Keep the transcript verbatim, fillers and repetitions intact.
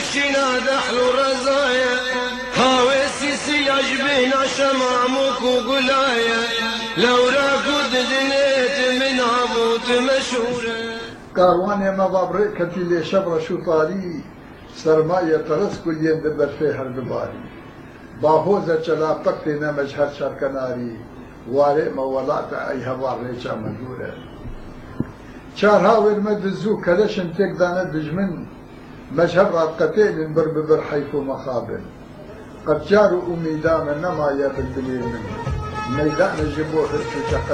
شينا دحل ورزايا هاوسي سياج بينا شمامك وقلايا لو راكد دنيت من عبوت مشهورة كارواني ما بابري كتيلي شبر شو طاري سرمایه ترس کلیم به برفه هر دباری باهوز چلا پکتی نمج هر شرکناری واره مولات ای هوار ریچا مجوره چار هاور مدزو کلشن تک دانه دجمن مجهب رات قتیل بر ببر حیف و مخابن قد جارو امیدان نمایه بالدليل من ميدان جبوه الشجاق